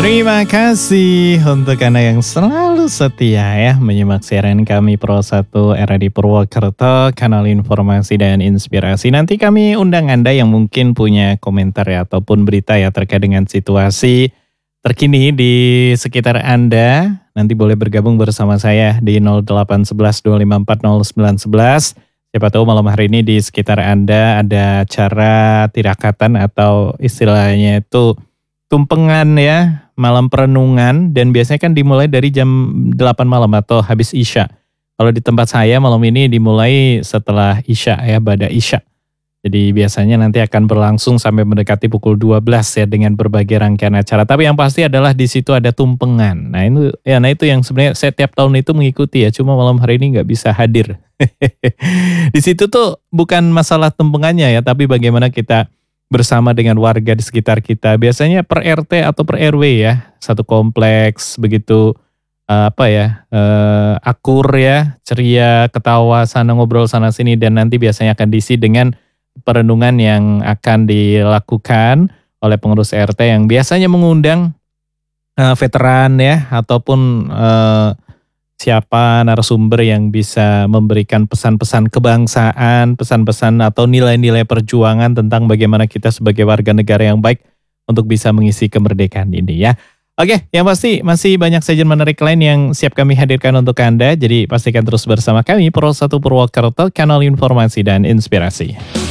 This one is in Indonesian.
Terima kasih untuk Anda yang selalu setia ya menyimak siaran kami Pro 1 RRI Purwokerto, kanal informasi dan inspirasi. Nanti kami undang Anda yang mungkin punya komentar ya ataupun berita ya terkait dengan situasi terkini di sekitar Anda. Nanti boleh bergabung bersama saya di 0811 254 0911. Siapa tahu malam hari ini di sekitar Anda ada acara tirakatan atau istilahnya itu tumpengan ya, malam perenungan, dan biasanya kan dimulai dari jam 8 malam atau habis Isya. Kalau di tempat saya malam ini dimulai setelah Isya ya, ba'da Isya. Jadi biasanya nanti akan berlangsung sampai mendekati pukul 12 ya dengan berbagai rangkaian acara. Tapi yang pasti adalah di situ ada tumpengan. Nah itu yang sebenarnya saya tiap tahun itu mengikuti ya, cuma malam hari ini nggak bisa hadir. Di situ tuh bukan masalah tumpengannya ya, tapi bagaimana kita bersama dengan warga di sekitar kita. Biasanya per RT atau per RW ya, satu kompleks begitu akur ya, ceria, ketawa, sana ngobrol sana sini, dan nanti biasanya akan diisi dengan perenungan yang akan dilakukan oleh pengurus RT yang biasanya mengundang veteran ya ataupun siapa narasumber yang bisa memberikan pesan-pesan kebangsaan, pesan-pesan atau nilai-nilai perjuangan tentang bagaimana kita sebagai warga negara yang baik untuk bisa mengisi kemerdekaan ini ya. Oke, yang pasti masih banyak sajian menarik lain yang siap kami hadirkan untuk Anda. Jadi pastikan terus bersama kami Pro 1 Purwokerto, kanal informasi dan inspirasi.